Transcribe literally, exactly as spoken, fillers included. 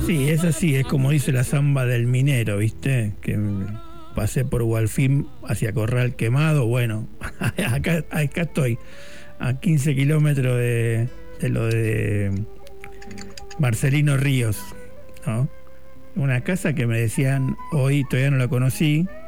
Sí, es así, es como dice la samba del minero, ¿viste? Que pasé por Gualfín hacia Corral Quemado, bueno, acá, acá estoy, a quince kilómetros de, de lo de Marcelino Ríos, ¿no? Una casa que me decían, hoy todavía no la conocí,